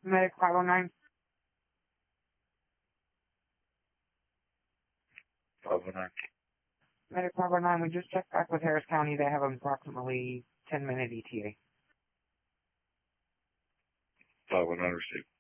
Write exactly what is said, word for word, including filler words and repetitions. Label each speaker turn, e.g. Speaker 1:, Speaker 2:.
Speaker 1: Medic five oh nine.
Speaker 2: five oh nine.
Speaker 1: Medic five oh nine, we just checked back with Harris County. They have approximately ten minute E T A.
Speaker 2: five oh nine received.